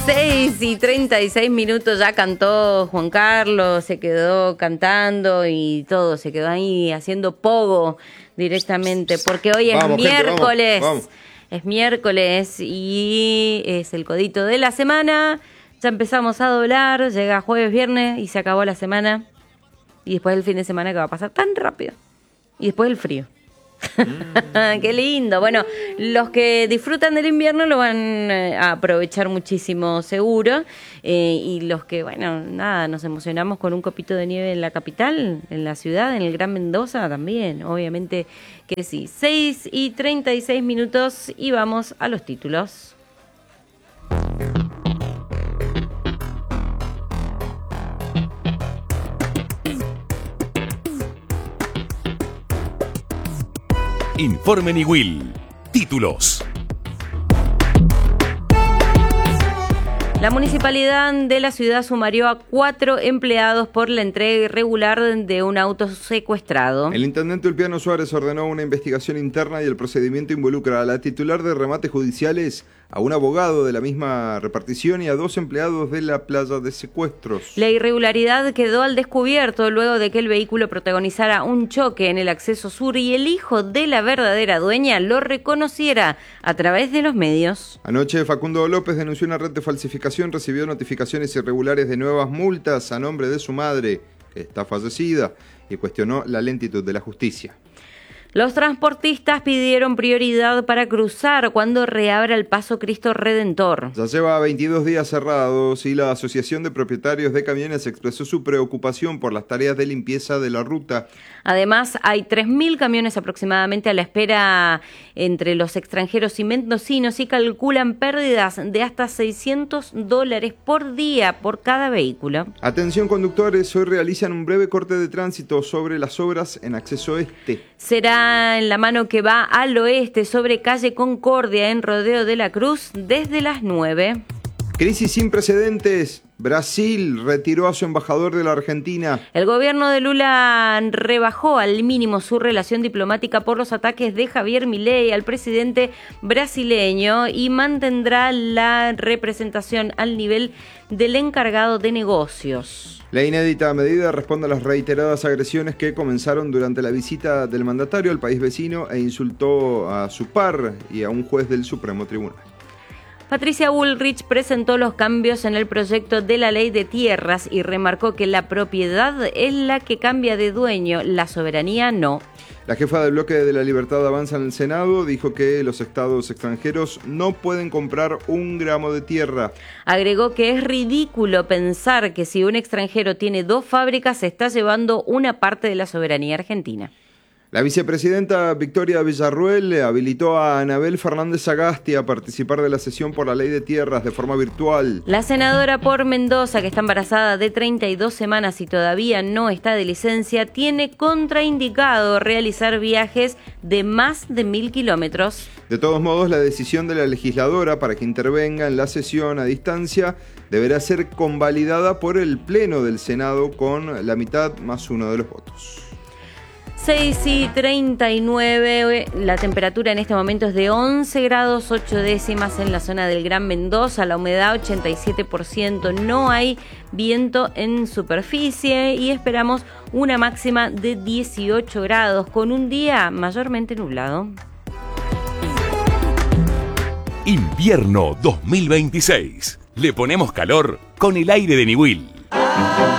6:36 ya cantó Juan Carlos, se quedó cantando y todo, se quedó ahí haciendo pogo directamente, porque hoy es miércoles, gente, vamos. Es miércoles y es el codito de la semana. Ya empezamos a doblar, llega jueves, viernes y se acabó la semana. Y después el fin de semana que va a pasar tan rápido. Y después el frío. ¡Qué lindo! Bueno, los que disfrutan del invierno lo van a aprovechar muchísimo seguro. Y los que, bueno, nada, nos emocionamos con un copito de nieve en la capital, en la ciudad, en el Gran Mendoza también. Obviamente que sí. 6:36 y vamos a los títulos. Informe Niwil. Títulos. La municipalidad de la ciudad sumarió a 4 empleados por la entrega irregular de un auto secuestrado. El intendente Ulpiano Suárez ordenó una investigación interna y el procedimiento involucra a la titular de remates judiciales, a un abogado de la misma repartición y a 2 empleados de la playa de secuestros. La irregularidad quedó al descubierto luego de que el vehículo protagonizara un choque en el acceso sur y el hijo de la verdadera dueña lo reconociera a través de los medios. Anoche Facundo López denunció una red de falsificación, recibió notificaciones irregulares de nuevas multas a nombre de su madre, que está fallecida, y cuestionó la lentitud de la justicia. Los transportistas pidieron prioridad para cruzar cuando reabra el paso Cristo Redentor. Ya lleva 22 días cerrados y la Asociación de Propietarios de Camiones expresó su preocupación por las tareas de limpieza de la ruta. Además, hay 3.000 camiones aproximadamente a la espera entre los extranjeros y mendocinos y calculan pérdidas de hasta $600 por día por cada vehículo. Atención conductores, hoy realizan un breve corte de tránsito sobre las obras en acceso este. Será en la mano que va al oeste sobre calle Concordia en Rodeo de la Cruz desde las 9. Crisis sin precedentes. Brasil retiró a su embajador de la Argentina. El gobierno de Lula rebajó al mínimo su relación diplomática por los ataques de Javier Milei al presidente brasileño y mantendrá la representación al nivel del encargado de negocios. La inédita medida responde a las reiteradas agresiones que comenzaron durante la visita del mandatario al país vecino e insultó a su par y a un juez del Supremo Tribunal. Patricia Bullrich presentó los cambios en el proyecto de la ley de tierras y remarcó que la propiedad es la que cambia de dueño, la soberanía no. La jefa del bloque de la Libertad Avanza en el Senado dijo que los estados extranjeros no pueden comprar 1 gramo de tierra. Agregó que es ridículo pensar que si un extranjero tiene 2 fábricas se está llevando una parte de la soberanía argentina. La vicepresidenta Victoria Villarruel habilitó a Anabel Fernández Sagasti a participar de la sesión por la ley de tierras de forma virtual. La senadora por Mendoza, que está embarazada de 32 semanas y todavía no está de licencia, tiene contraindicado realizar viajes de más de 1.000 kilómetros. De todos modos, la decisión de la legisladora para que intervenga en la sesión a distancia deberá ser convalidada por el Pleno del Senado con la mitad más 1 de los votos. 6:39, la temperatura en este momento es de 11 grados 8 décimas en la zona del Gran Mendoza, la humedad 87%, no hay viento en superficie y esperamos una máxima de 18 grados con un día mayormente nublado. Invierno 2026. Le ponemos calor con el aire de Niwil.